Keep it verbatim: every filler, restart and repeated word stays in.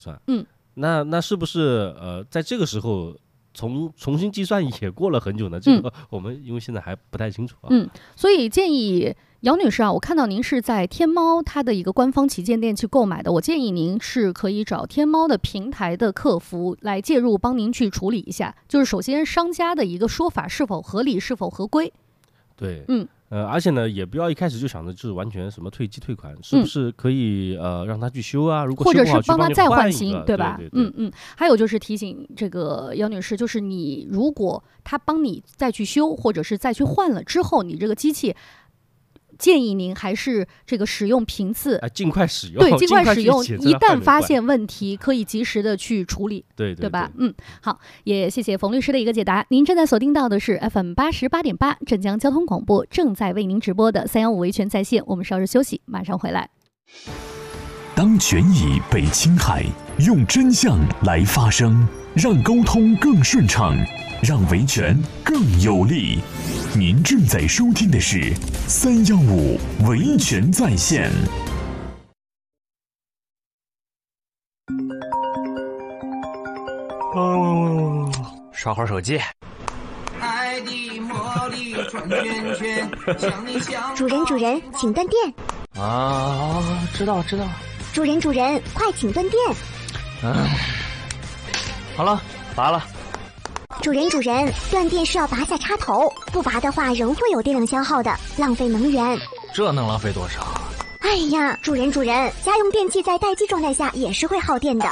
算。 嗯， 那那是不是呃，在这个时候重重新计算也过了很久呢？这个我们因为现在还不太清楚啊。 嗯，所以建议姚女士啊，我看到您是在天猫它的一个官方旗舰店去购买的，我建议您是可以找天猫的平台的客服来介入，帮您去处理一下。就是首先商家的一个说法是否合理，是否合规。 对， 嗯。 呃，而且呢，也不要一开始就想着就是完全什么退机退款，是不是可以、嗯、呃让他去修啊？如果或者修不好是帮他再换新， 对吧？ 对对对嗯嗯。还有就是提醒这个姚女士，就是你如果他帮你再去修，或者是再去换了之后，你这个机器。建议您还是这个使用频次， 啊，尽快使用， 对，尽快使用。一旦发现现问题，可以及时的去处理， 对 对, 对吧？嗯，好，也谢谢冯律师的一个解答。您正在锁定到的是 F M 八十八点八镇江交通广播，正在为您直播的三幺五维权在线。我们稍事休息，马上回来。 当权益被侵害，用真相来发声，让沟通更顺畅，让维权更有力。您正在收听的是三幺五维权在线。 哦，刷会儿手机。 爱的魔力转圈圈，想你想。 主人主人，请断电。 啊，知道知道。 主人主人，快请断电。 嗯、啊，好了，拔了。 主人主人，断电是要拔下插头，不拔的话仍会有电量消耗的，浪费能源。 这能浪费多少？ 哎呀，主人主人，家用电器在待机状态下也是会耗电的。